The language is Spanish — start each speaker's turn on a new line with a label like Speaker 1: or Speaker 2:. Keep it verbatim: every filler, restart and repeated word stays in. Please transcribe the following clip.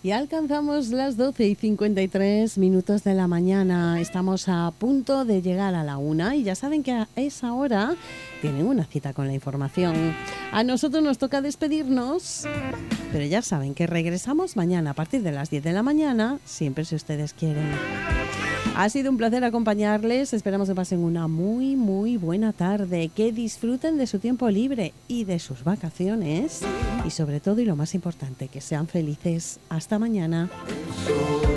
Speaker 1: Y alcanzamos las doce y cincuenta y tres minutos de la mañana. Estamos a punto de llegar a la una y ya saben que a esa hora tienen una cita con la información. A nosotros nos toca despedirnos, pero ya saben que regresamos mañana a partir de las diez de la mañana, siempre si ustedes quieren. Ha sido un placer acompañarles. Esperamos que pasen una muy, muy buena tarde, que disfruten de su tiempo libre y de sus vacaciones y sobre todo, y lo más importante, que sean felices. Hasta mañana.